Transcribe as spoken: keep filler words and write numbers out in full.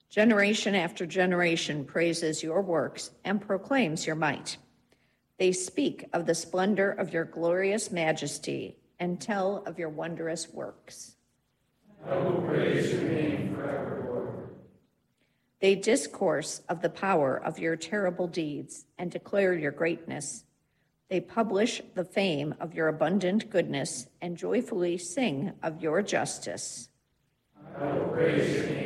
Generation after generation praises your works and proclaims your might. They speak of the splendor of your glorious majesty and tell of your wondrous works. I will praise your name forever, Lord. They discourse of the power of your terrible deeds and declare your greatness. They publish the fame of your abundant goodness and joyfully sing of your justice. I will praise your name